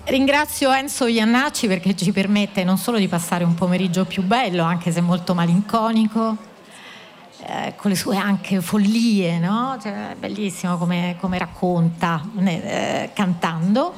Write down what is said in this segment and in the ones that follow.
Ringrazio Enzo Iannacci perché ci permette non solo di passare un pomeriggio più bello, anche se molto malinconico, con le sue anche follie, no? Cioè, è bellissimo come racconta cantando,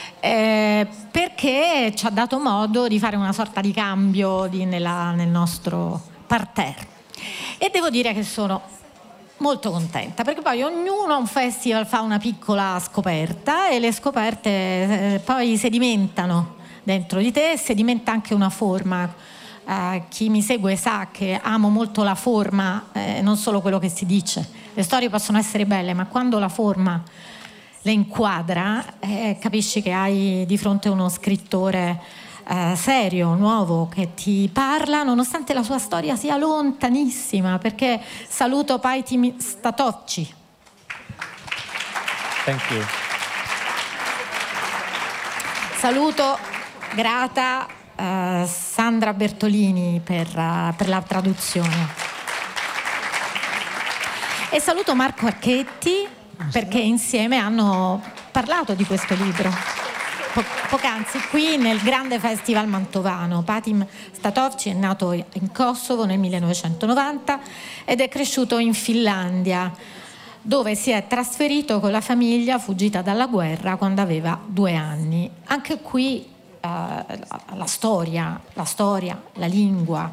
perché ci ha dato modo di fare una sorta di cambio nel nostro parterre. E devo dire che sono molto contenta, perché poi ognuno a un festival fa una piccola scoperta e le scoperte poi sedimentano dentro di te, sedimenta anche una forma. Chi mi segue sa che amo molto la forma, non solo quello che si dice. Le storie possono essere belle, ma quando la forma le inquadra, capisci che hai di fronte uno scrittore serio, nuovo, che ti parla nonostante la sua storia sia lontanissima, perché saluto Pajtim Statovci. Thank you. Saluto grata Sandra Bertolini per la traduzione. E saluto Marco Archetti perché insieme hanno parlato di questo libro. Poc'anzi qui nel grande festival mantovano. Pajtim Statovci è nato in Kosovo nel 1990 ed è cresciuto in Finlandia, dove si è trasferito con la famiglia fuggita dalla guerra quando aveva 2 anni. Anche qui la storia, la lingua,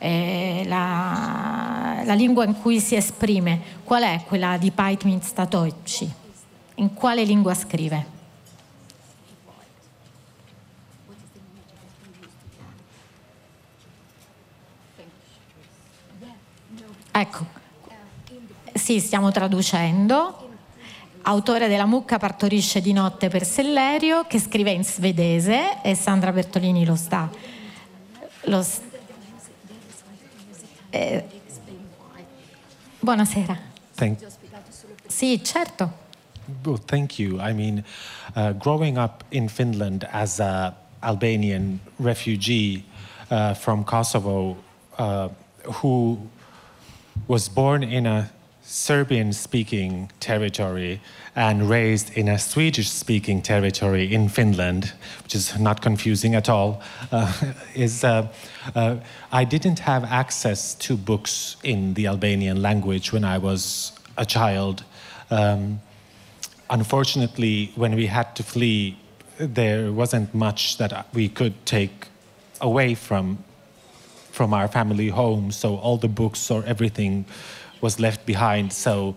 la lingua in cui si esprime. Qual è quella di Pajtim Statovci? In quale lingua scrive? Ecco, sì, stiamo traducendo. Autore della Mucca partorisce di notte per Sellerio, che scrive in svedese, e Sandra Bertolini buonasera. Sì, certo. Well, thank you. I mean, growing up in Finland as an Albanian refugee from Kosovo, who was born in a Serbian-speaking territory and raised in a Swedish-speaking territory in Finland, which is not confusing at all, I didn't have access to books in the Albanian language when I was a child. Unfortunately, when we had to flee, there wasn't much that we could take away from our family home, so all the books or everything was left behind. So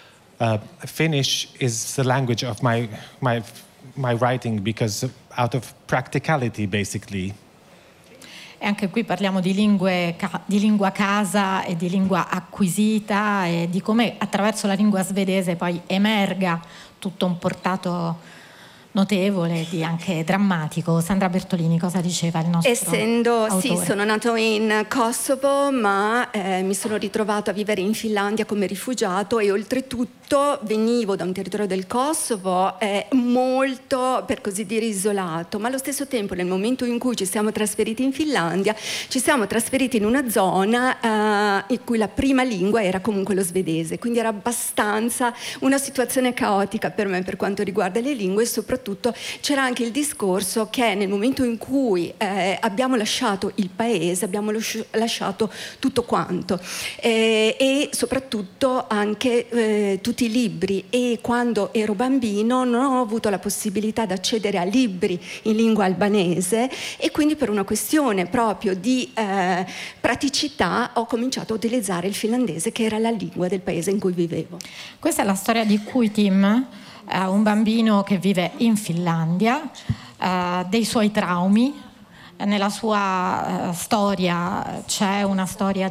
Finnish is the language of my writing because out of practicality, basically. E anche qui parliamo di lingua casa e di lingua acquisita e di come attraverso la lingua svedese poi emerga tutto un portato notevole, anche drammatico. Sandra Bertolini, cosa diceva il nostro autore? Sì, sono nato in Kosovo, ma mi sono ritrovato a vivere in Finlandia come rifugiato e oltretutto venivo da un territorio del Kosovo molto, per così dire, isolato, ma allo stesso tempo nel momento in cui ci siamo trasferiti in Finlandia ci siamo trasferiti in una zona in cui la prima lingua era comunque lo svedese, quindi era abbastanza una situazione caotica per me per quanto riguarda le lingue e soprattutto c'era anche il discorso che nel momento in cui abbiamo lasciato il paese, abbiamo lasciato tutto quanto e soprattutto anche tutti i libri, e quando ero bambino non ho avuto la possibilità di accedere a libri in lingua albanese e quindi per una questione proprio di praticità ho cominciato a utilizzare il finlandese, che era la lingua del paese in cui vivevo. Questa è la storia di Pajtim, un bambino che vive in Finlandia, dei suoi traumi. Nella sua storia c'è una storia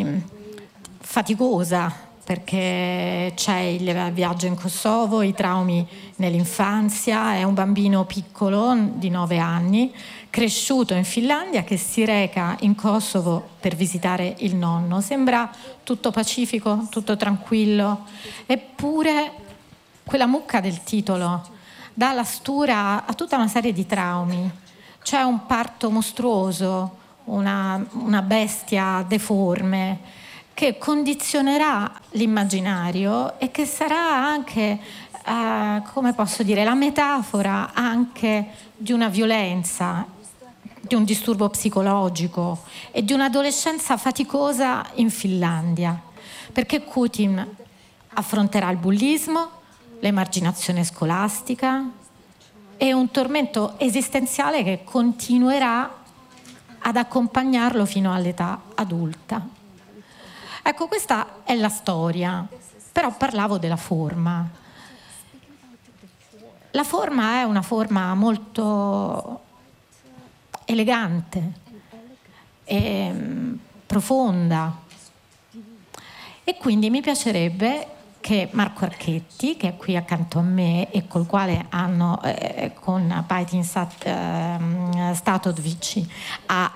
faticosa, perché c'è il viaggio in Kosovo, i traumi nell'infanzia. È un bambino piccolo di 9 anni, cresciuto in Finlandia, che si reca in Kosovo per visitare il nonno. Sembra tutto pacifico, tutto tranquillo, eppure quella mucca del titolo dà la stura a tutta una serie di traumi. C'è un parto mostruoso, una bestia deforme che condizionerà l'immaginario e che sarà anche come posso dire, la metafora anche di una violenza, di un disturbo psicologico e di un'adolescenza faticosa in Finlandia, perché Kutin affronterà il bullismo, l'emarginazione scolastica e un tormento esistenziale che continuerà ad accompagnarlo fino all'età adulta. Ecco, questa è la storia, però parlavo della forma. La forma è una forma molto elegante e profonda, e quindi mi piacerebbe che Marco Archetti, che è qui accanto a me e col quale hanno con Pajtin Statovic ha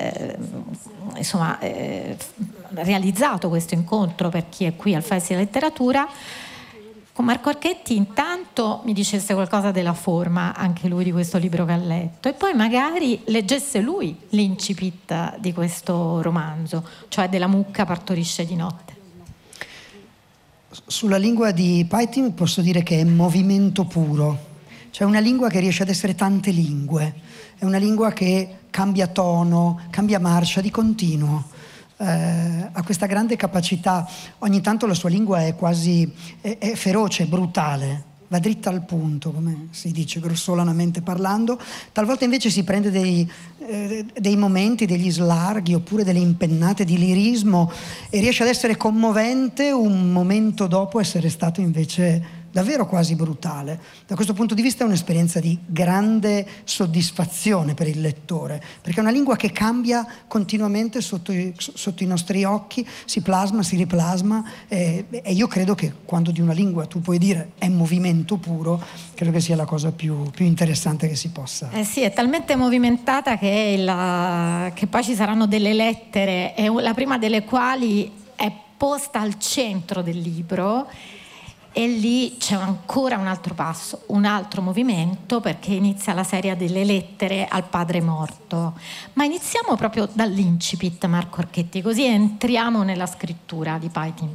realizzato questo incontro per chi è qui al Festival Letteratura, con Marco Archetti intanto mi dicesse qualcosa della forma, anche lui, di questo libro che ha letto, e poi magari leggesse lui l'incipit di questo romanzo, cioè della mucca partorisce di notte. Sulla lingua di Pajtin posso dire che è movimento puro, cioè una lingua che riesce ad essere tante lingue, è una lingua che cambia tono, cambia marcia di continuo. Ha questa grande capacità, ogni tanto la sua lingua è quasi è feroce, brutale, va dritta al punto, come si dice grossolanamente parlando, talvolta invece si prende dei momenti, degli slarghi oppure delle impennate di lirismo e riesce ad essere commovente un momento dopo essere stato invece davvero quasi brutale. Da questo punto di vista è un'esperienza di grande soddisfazione per il lettore, perché è una lingua che cambia continuamente sotto i nostri occhi, si plasma, si riplasma, e io credo che quando di una lingua tu puoi dire è movimento puro, credo che sia la cosa più interessante che si possa. Sì, è talmente movimentata che poi ci saranno delle lettere, la prima delle quali è posta al centro del libro. E lì c'è ancora un altro passo, un altro movimento, perché inizia la serie delle lettere al padre morto. Ma iniziamo proprio dall'incipit, Marco Archetti, così entriamo nella scrittura di Pajtin.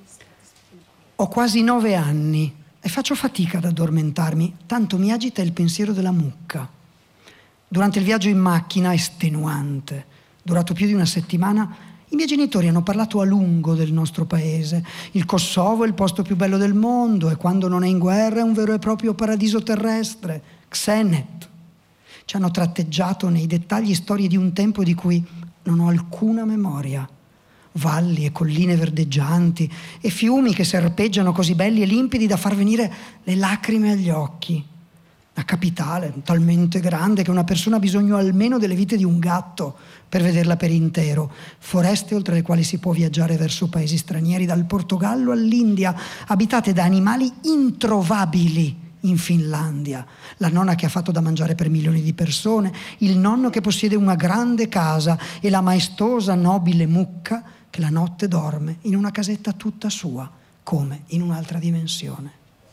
Ho quasi 9 anni e faccio fatica ad addormentarmi, tanto mi agita il pensiero della mucca. Durante il viaggio in macchina, estenuante, durato più di una settimana, i miei genitori hanno parlato a lungo del nostro paese. Il Kosovo è il posto più bello del mondo e quando non è in guerra è un vero e proprio paradiso terrestre. Xenet. Ci hanno tratteggiato nei dettagli storie di un tempo di cui non ho alcuna memoria. Valli e colline verdeggianti e fiumi che serpeggiano così belli e limpidi da far venire le lacrime agli occhi. La capitale, talmente grande che una persona ha bisogno almeno delle vite di un gatto per vederla per intero. Foreste oltre le quali si può viaggiare verso paesi stranieri, dal Portogallo all'India, abitate da animali introvabili in Finlandia. La nonna che ha fatto da mangiare per milioni di persone, il nonno che possiede una grande casa e la maestosa nobile mucca che la notte dorme in una casetta tutta sua, come in un'altra dimensione.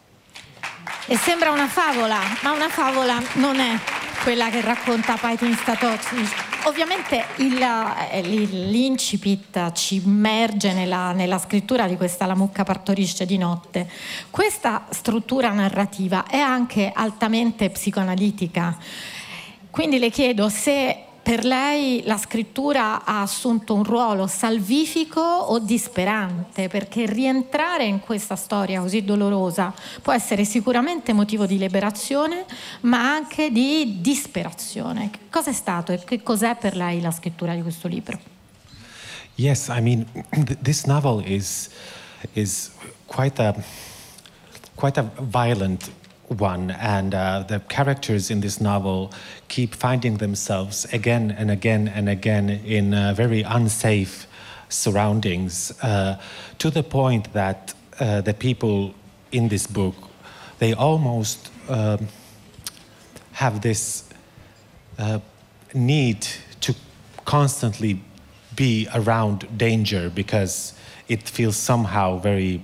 E sembra una favola, ma una favola non è quella che racconta Pajtin Statovic. Ovviamente l'incipit ci immerge nella scrittura di questa La mucca partorisce di notte. Questa struttura narrativa è anche altamente psicoanalitica. Quindi le chiedo se per lei la scrittura ha assunto un ruolo salvifico o disperante, perché rientrare in questa storia così dolorosa può essere sicuramente motivo di liberazione, ma anche di disperazione. Che cosa è stato e che cos'è per lei la scrittura di questo libro? Yes, I mean, this novel is quite a violent one, and the characters in this novel keep finding themselves again and again and again in very unsafe surroundings, to the point that the people in this book, they almost have this need to constantly be around danger because it feels somehow very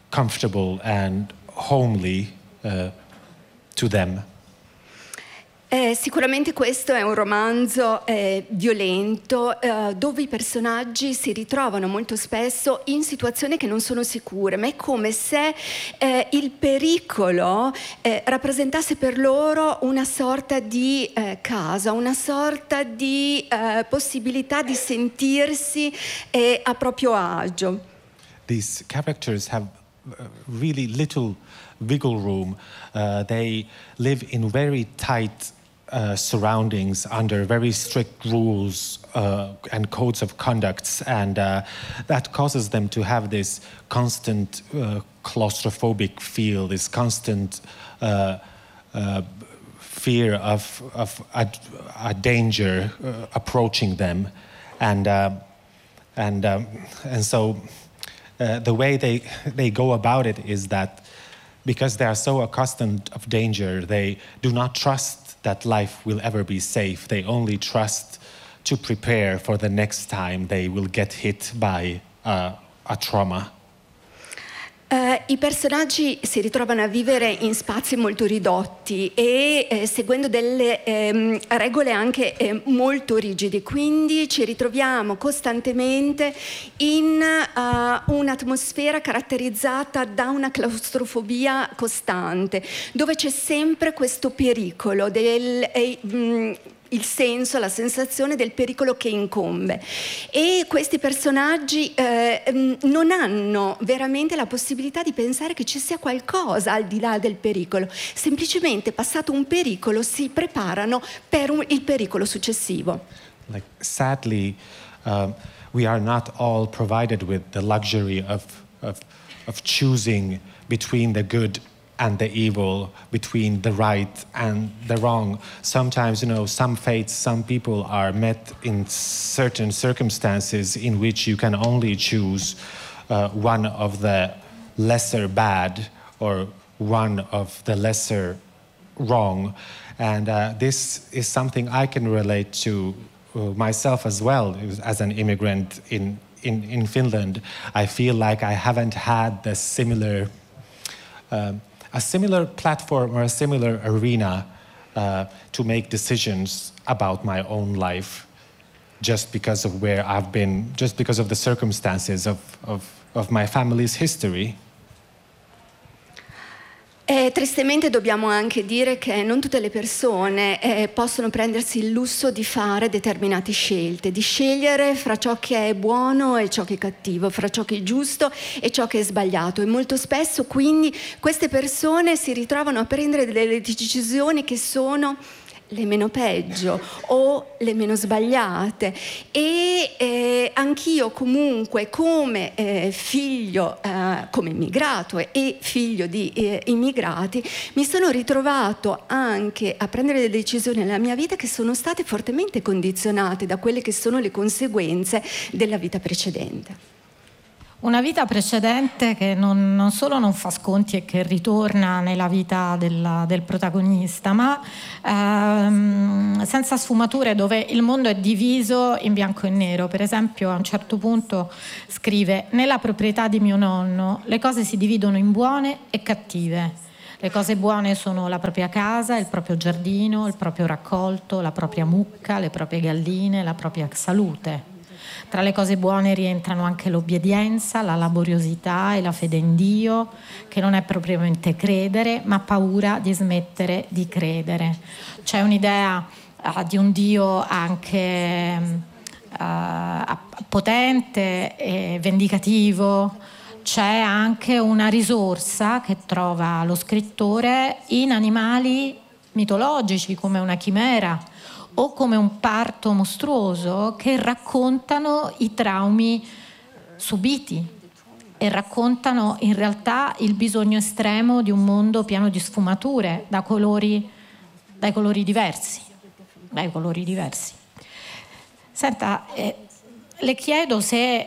comfortable and homely to them. Sicuramente questo è un romanzo violento dove i personaggi si ritrovano molto spesso in situazioni che non sono sicure, ma è come se il pericolo rappresentasse per loro una sorta di casa, una sorta di possibilità di sentirsi a proprio agio. These characters have really little wiggle room. They live in very tight surroundings under very strict rules and codes of conducts, and that causes them to have this constant claustrophobic feel, this constant fear of a danger approaching them, and so the way they go about it is that because they are so accustomed of danger, they do not trust that life will ever be safe. They only trust to prepare for the next time they will get hit by a trauma. I personaggi si ritrovano a vivere in spazi molto ridotti e seguendo delle regole anche molto rigide, quindi ci ritroviamo costantemente in un'atmosfera caratterizzata da una claustrofobia costante, dove c'è sempre questo pericolo il senso, la sensazione del pericolo che incombe, e questi personaggi non hanno veramente la possibilità di pensare che ci sia qualcosa al di là del pericolo, semplicemente passato un pericolo si preparano per il pericolo successivo. Like, sadly, we are not all provided with the luxury of choosing between the good and the evil, between the right and the wrong. Sometimes, some fates, some people are met in certain circumstances in which you can only choose one of the lesser bad or one of the lesser wrong. And this is something I can relate to myself as well, as an immigrant in Finland. I feel like I haven't had the a similar platform or a similar arena to make decisions about my own life, just because of where I've been, just because of the circumstances of my family's history. Tristemente dobbiamo anche dire che non tutte le persone possono prendersi il lusso di fare determinate scelte, di scegliere fra ciò che è buono e ciò che è cattivo, fra ciò che è giusto e ciò che è sbagliato, e molto spesso quindi queste persone si ritrovano a prendere delle decisioni che sono le meno peggio o le meno sbagliate, e anch'io comunque come figlio, come immigrato e figlio di immigrati, mi sono ritrovato anche a prendere delle decisioni nella mia vita che sono state fortemente condizionate da quelle che sono le conseguenze della vita precedente. Una vita precedente che non solo non fa sconti e che ritorna nella vita del protagonista, ma senza sfumature, dove il mondo è diviso in bianco e nero. Per esempio, a un certo punto scrive: nella proprietà di mio nonno le cose si dividono in buone e cattive. Le cose buone sono la propria casa, il proprio giardino, il proprio raccolto, la propria mucca, le proprie galline, la propria salute. Tra le cose buone rientrano anche l'obbedienza, la laboriosità e la fede in Dio, che non è propriamente credere, ma paura di smettere di credere. C'è un'idea di un Dio anche potente e vendicativo. C'è anche una risorsa che trova lo scrittore in animali mitologici come una chimera o come un parto mostruoso, che raccontano i traumi subiti e raccontano in realtà il bisogno estremo di un mondo pieno di sfumature, dai colori diversi. Senta, le chiedo se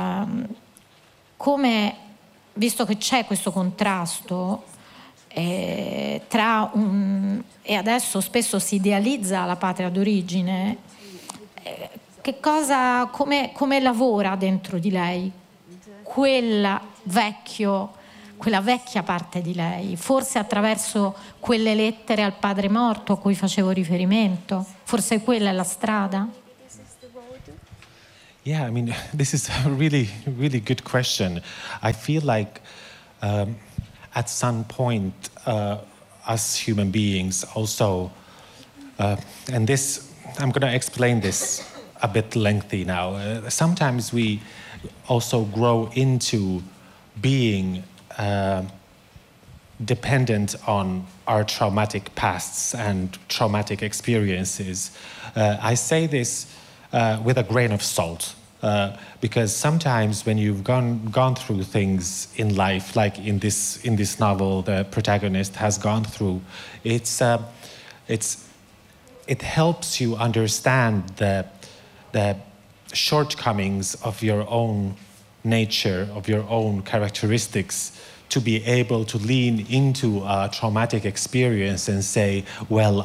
come, visto che c'è questo contrasto tra e adesso spesso si idealizza la patria d'origine, come lavora dentro di lei quel vecchio quella vecchia parte di lei, forse attraverso quelle lettere al padre morto a cui facevo riferimento, forse quella è la strada? Yeah, I mean, this is a really, really good question. I feel like at some point, us human beings also, and this, I'm going to explain this a bit lengthy now. Sometimes we also grow into being dependent on our traumatic pasts and traumatic experiences. I say this with a grain of salt, because sometimes when you've gone through things in life, like in this novel, the protagonist has gone through, it helps you understand the shortcomings of your own nature, of your own characteristics, to be able to lean into a traumatic experience and say, well,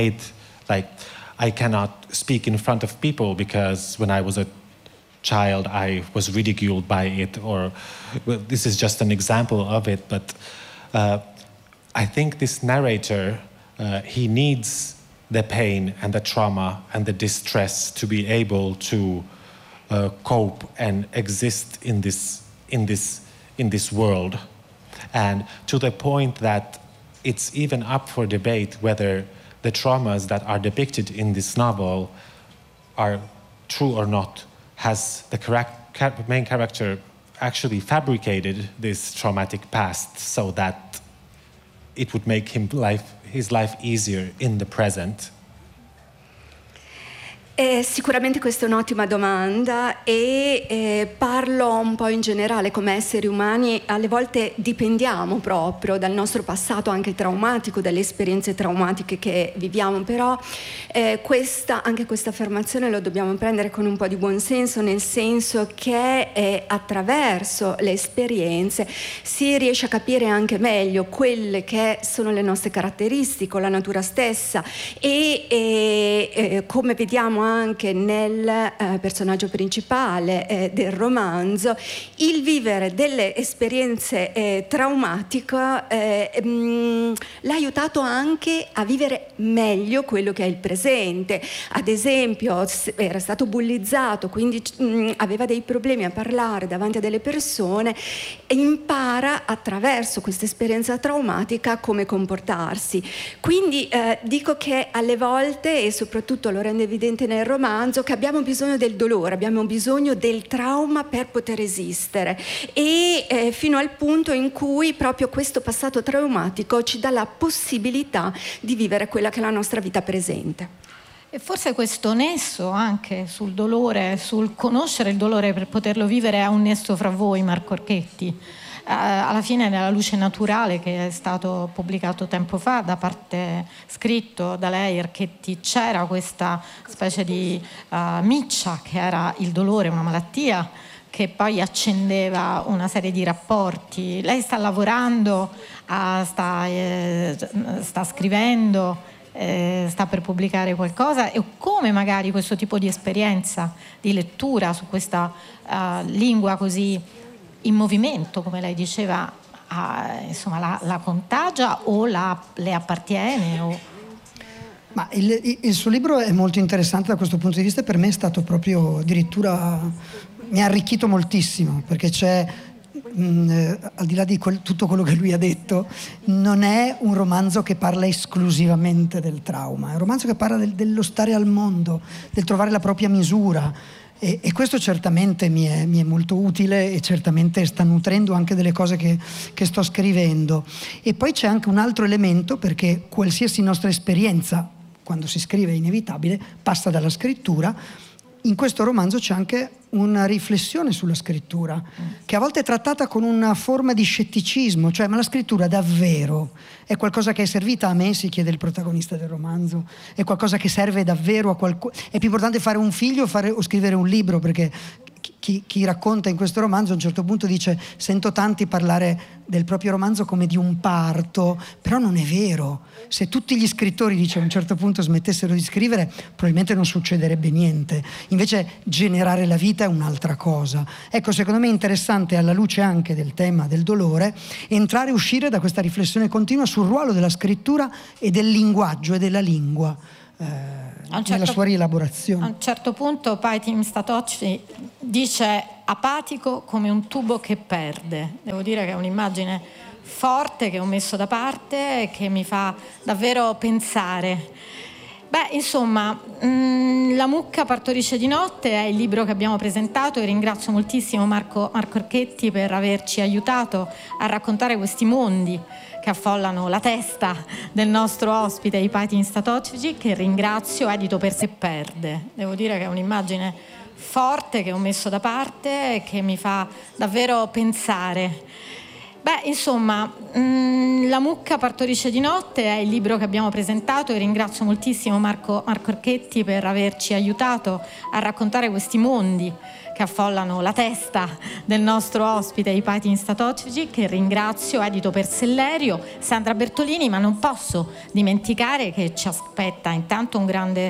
I cannot speak in front of people because when I was a child I was ridiculed by it, or well, this is just an example of it, but I think this narrator, he needs the pain and the trauma and the distress to be able to cope and exist in this world, and to the point that it's even up for debate whether the traumas that are depicted in this novel are true or not. Has the main character actually fabricated this traumatic past so that it would make his life easier in the present? Sicuramente questa è un'ottima domanda e parlo un po' in generale. Come esseri umani alle volte dipendiamo proprio dal nostro passato anche traumatico, dalle esperienze traumatiche che viviamo, però anche questa affermazione lo dobbiamo prendere con un po' di buonsenso, nel senso che attraverso le esperienze si riesce a capire anche meglio quelle che sono le nostre caratteristiche, la natura stessa e come vediamo anche nel personaggio principale del romanzo, il vivere delle esperienze traumatiche l'ha aiutato anche a vivere meglio quello che è il presente. Ad esempio era stato bullizzato, quindi aveva dei problemi a parlare davanti a delle persone, e impara attraverso questa esperienza traumatica come comportarsi. Quindi dico che alle volte, e soprattutto lo rende evidente nel romanzo, che abbiamo bisogno del dolore, abbiamo bisogno del trauma per poter esistere, e fino al punto in cui proprio questo passato traumatico ci dà la possibilità di vivere quella che è la nostra vita presente. E forse questo nesso anche sul dolore, sul conoscere il dolore per poterlo vivere, è un nesso fra voi, Marco Archetti. Alla fine, nella Luce naturale, che è stato pubblicato tempo fa, scritto da lei, Archetti, c'era questa specie di miccia che era il dolore, una malattia che poi accendeva una serie di rapporti. Lei sta lavorando, sta scrivendo, sta per pubblicare qualcosa, e come magari questo tipo di esperienza di lettura su questa lingua così in movimento, come lei diceva, insomma, la contagia o le appartiene? Ma il suo libro è molto interessante da questo punto di vista, e per me è stato proprio, addirittura mi ha arricchito moltissimo, perché c'è, al di là di tutto quello che lui ha detto, non è un romanzo che parla esclusivamente del trauma, è un romanzo che parla dello stare al mondo, del trovare la propria misura. E questo certamente mi è molto utile, e certamente sta nutrendo anche delle cose che sto scrivendo. E poi c'è anche un altro elemento, perché qualsiasi nostra esperienza, quando si scrive è inevitabile, passa dalla scrittura. In questo romanzo c'è anche una riflessione sulla scrittura, che a volte è trattata con una forma di scetticismo, cioè, ma la scrittura davvero è qualcosa che è servita a me, si chiede il protagonista del romanzo, è qualcosa che serve davvero a qualcuno? È più importante fare un figlio o scrivere un libro? Perché chi racconta in questo romanzo a un certo punto dice: sento tanti parlare del proprio romanzo come di un parto, però non è vero. Se tutti gli scrittori, dice, a un certo punto smettessero di scrivere, probabilmente non succederebbe niente. Invece generare la vita è un'altra cosa. Ecco, secondo me è interessante, alla luce anche del tema del dolore, entrare e uscire da questa riflessione continua sul ruolo della scrittura e del linguaggio e della lingua nella sua rielaborazione. A un certo punto Pajtim Statocci dice: apatico come un tubo che perde. Devo dire che è un'immagine forte che ho messo da parte e che mi fa davvero pensare. Insomma, La mucca partorisce di notte è il libro che abbiamo presentato e ringrazio moltissimo Marco Archetti per averci aiutato a raccontare questi mondi che affollano la testa del nostro ospite di Pajtim Statocci, che ringrazio, edito per Se perde. Devo dire che è un'immagine forte che ho messo da parte e che mi fa davvero pensare. Insomma, La mucca partorisce di notte è il libro che abbiamo presentato e ringrazio moltissimo Marco Archetti per averci aiutato a raccontare questi mondi che affollano la testa del nostro ospite di Pajtim Statocci, che ringrazio, edito per Sellerio, Sandra Bertolini, ma non posso dimenticare che ci aspetta intanto un grande